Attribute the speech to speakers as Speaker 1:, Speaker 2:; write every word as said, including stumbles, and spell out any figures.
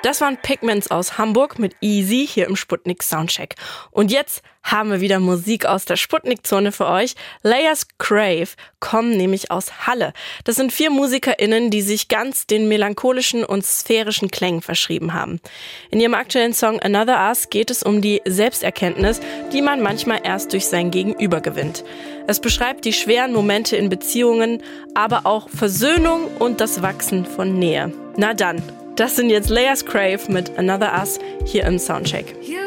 Speaker 1: Das waren Pigments aus Hamburg mit Easy hier im Sputnik Soundcheck. Und jetzt haben wir wieder Musik aus der Sputnik-Zone für euch. Layers Crave kommen nämlich aus Halle. Das sind vier MusikerInnen, die sich ganz den melancholischen und sphärischen Klängen verschrieben haben. In ihrem aktuellen Song Another Us geht es um die Selbsterkenntnis, die man manchmal erst durch sein Gegenüber gewinnt. Es beschreibt die schweren Momente in Beziehungen, aber auch Versöhnung und das Wachsen von Nähe. Na dann, das sind jetzt Layers Crave mit Another Us hier im Soundcheck.